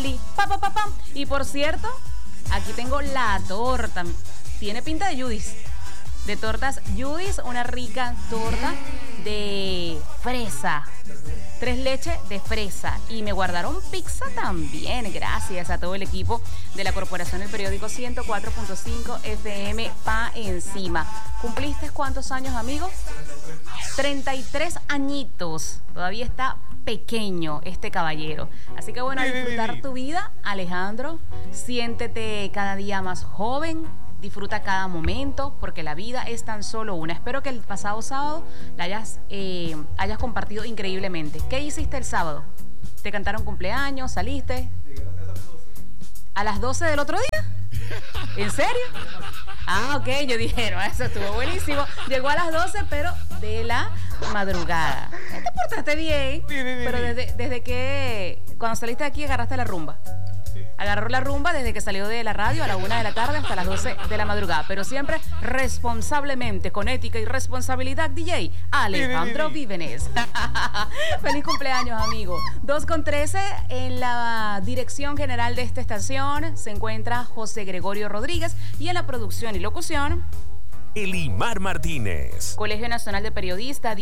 Eli. Pa, pa, pa, pam. Y por cierto, aquí tengo la torta. Tiene pinta de Judith. De tortas Judith, una rica torta de fresa. 3 leches de fresa. Y me guardaron pizza también. Gracias a todo el equipo de la Corporación del Periódico 104.5 FM Pa Encima. ¿Cumpliste cuántos años, amigo? 33 añitos. Todavía está pequeño este caballero. Así que bueno, a disfrutar tu vida, Alejandro. Siéntete cada día más joven. Disfruta cada momento, porque la vida es tan solo una. Espero que el pasado sábado la hayas compartido increíblemente. ¿Qué hiciste el sábado? ¿Te cantaron cumpleaños? ¿Saliste? ¿A las 12 del otro día? ¿En serio? Ah, ok, yo dijeron, eso estuvo buenísimo. Llegó a las 12, pero de la madrugada. Te portaste bien, pero desde que cuando saliste de aquí agarraste la rumba. Agarró la rumba desde que salió de la radio a la 1 de la tarde hasta las 12 de la madrugada, pero siempre responsablemente, con ética y responsabilidad, DJ Alejandro Vívenes. Feliz cumpleaños, amigo. 2:13 en la dirección general de esta estación se encuentra José Gregorio Rodríguez y en la producción y locución Elimar Martínez. Colegio Nacional de Periodistas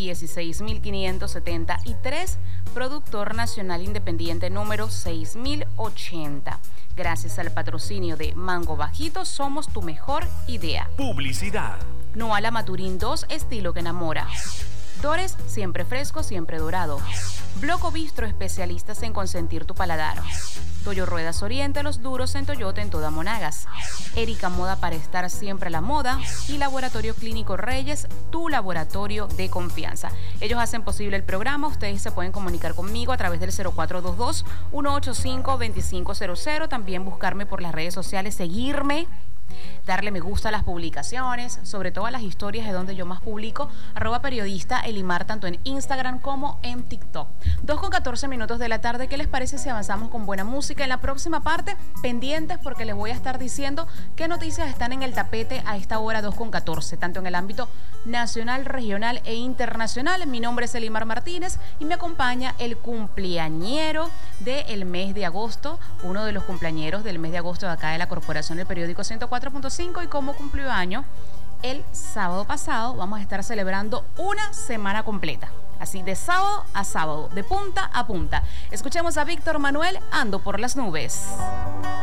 16.573, productor nacional independiente número 6080. Gracias al patrocinio de Mango Bajito, somos tu mejor idea. Publicidad. Noala Maturín 2, estilo que enamora. Dores, siempre fresco, siempre dorado. Bloco Bistro, especialistas en consentir tu paladar. Toyo Ruedas Oriente, los duros en Toyota en toda Monagas. Erika Moda para estar siempre a la moda. Y Laboratorio Clínico Reyes, tu laboratorio de confianza. Ellos hacen posible el programa. Ustedes se pueden comunicar conmigo a través del 0422-185-2500. También buscarme por las redes sociales, seguirme, darle me gusta a las publicaciones, sobre todo a las historias de donde yo más publico, @periodista Elimar, tanto en Instagram como en TikTok. 2:14 de la tarde, ¿qué les parece si avanzamos con buena música? En la próxima parte, pendientes porque les voy a estar diciendo qué noticias están en el tapete a esta hora 2:14, tanto en el ámbito nacional, regional e internacional. Mi nombre es Elimar Martínez y me acompaña el cumpleañero del mes de agosto, uno de los cumpleañeros del mes de agosto de acá de la Corporación del Periódico 104.5, y como cumplió año el sábado pasado, vamos a estar celebrando una semana completa. Así de sábado a sábado, de punta a punta. Escuchemos a Víctor Manuel, Ando por las nubes.